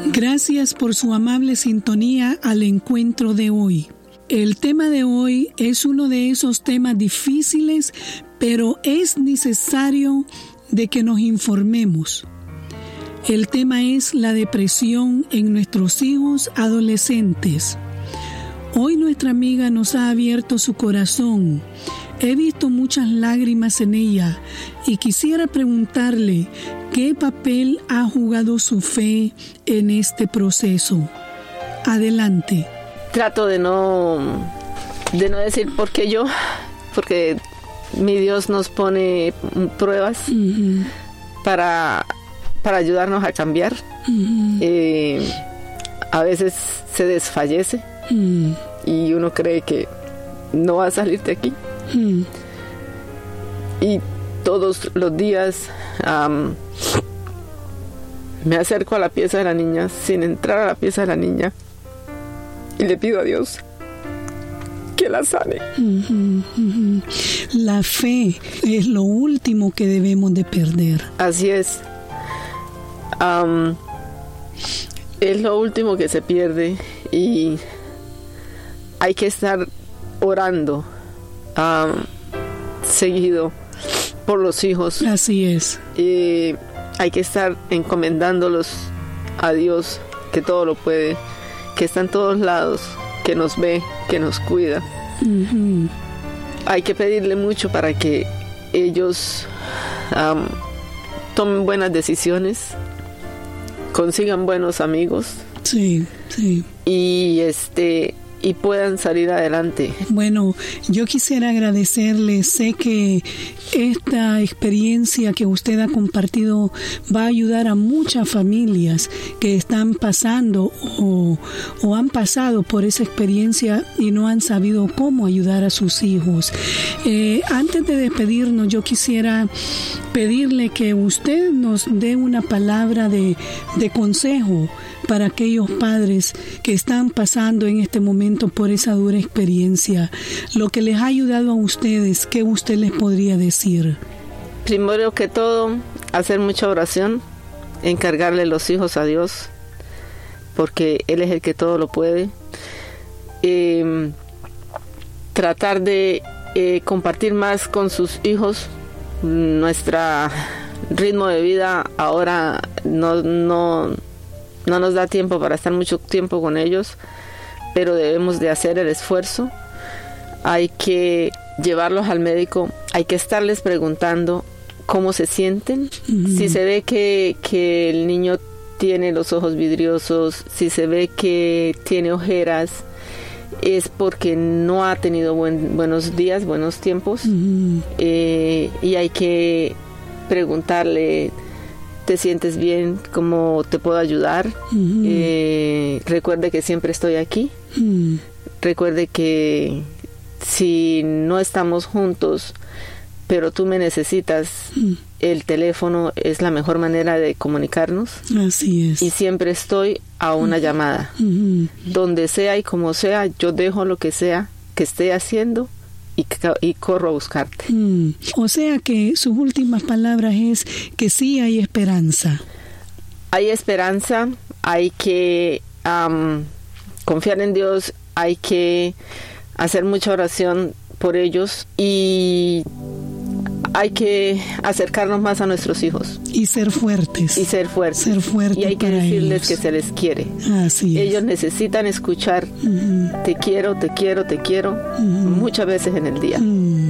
Gracias por su amable sintonía al encuentro de hoy. El tema de hoy es uno de esos temas difíciles, pero es necesario de que nos informemos. El tema es la depresión en nuestros hijos adolescentes. Hoy nuestra amiga nos ha abierto su corazón. He visto muchas lágrimas en ella y quisiera preguntarle qué papel ha jugado su fe en este proceso. Adelante. Trato de no decir por qué yo, porque mi Dios nos pone pruebas para ayudarnos a cambiar. A veces se desfallece y uno cree que no va a salir de aquí. Y todos los días me acerco a la pieza de la niña sin entrar a la pieza de la niña y le pido a Dios que la sane. La fe es lo último que debemos de perder. Así es. Es lo último que se pierde y hay que estar orando seguido por los hijos. Así es. Y hay que estar encomendándolos a Dios, que todo lo puede, que está en todos lados, que nos ve, que nos cuida. Hay que pedirle mucho para que ellos tomen buenas decisiones, consigan buenos amigos. Sí, sí. Y puedan salir adelante. Bueno, yo quisiera agradecerle. Sé que esta experiencia que usted ha compartido va a ayudar a muchas familias que están pasando o han pasado por esa experiencia y no han sabido cómo ayudar a sus hijos. Antes de despedirnos, yo quisiera pedirle que usted nos dé una palabra de consejo para aquellos padres que están pasando en este momento por esa dura experiencia. Lo que les ha ayudado a ustedes, ¿qué usted les podría decir? Primero que todo, hacer mucha oración, encargarle los hijos a Dios, porque Él es el que todo lo puede. Tratar de compartir más con sus hijos. Nuestro ritmo de vida ahora no nos da tiempo para estar mucho tiempo con ellos, pero debemos de hacer el esfuerzo. Hay que llevarlos al médico, hay que estarles preguntando cómo se sienten. Si se ve que el niño tiene los ojos vidriosos, si se ve que tiene ojeras, es porque no ha tenido buenos días, buenos tiempos. Y hay que preguntarle: ¿te sientes bien? ¿Cómo te puedo ayudar? Recuerde que siempre estoy aquí. Recuerde que si no estamos juntos, pero tú me necesitas, el teléfono es la mejor manera de comunicarnos. Así es. Y siempre estoy a una llamada. Donde sea y como sea, yo dejo lo que sea que esté haciendo y corro a buscarte. O sea que sus últimas palabras es que sí hay esperanza. Hay esperanza, hay que confiar en Dios, hay que hacer mucha oración por ellos y hay que acercarnos más a nuestros hijos. Y ser fuertes. Y ser fuertes. Ser fuertes. Y hay que decirles ellos que se les quiere. Así es. Ellos necesitan escuchar te quiero, te quiero, te quiero muchas veces en el día.